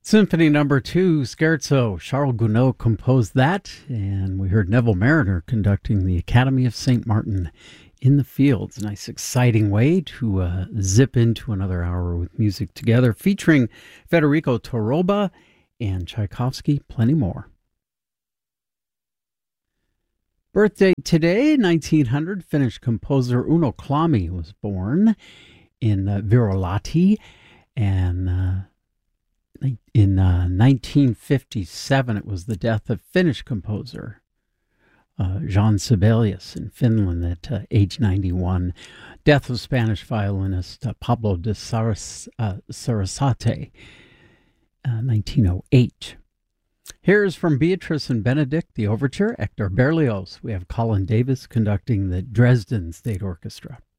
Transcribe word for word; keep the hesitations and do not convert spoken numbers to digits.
Symphony Number Two, Scherzo. Charles Gounod composed that, and we heard Neville Mariner conducting the Academy of Saint Martin in the Fields. Nice, exciting way to uh, zip into another hour with music together, featuring Federico Toroba and Tchaikovsky, plenty more. Birthday today, nineteen hundred, Finnish composer Uno Klami was born in uh, Virolahti, and uh, in uh, nineteen fifty-seven, it was the death of Finnish composer uh, Jean Sibelius in Finland at uh, age ninety-one. Death of Spanish violinist uh, Pablo de Saras, uh, Sarasate, uh, nineteen oh eight. Here's from Beatrice and Benedict, the overture, Hector Berlioz. We have Colin Davis conducting the Dresden State Orchestra.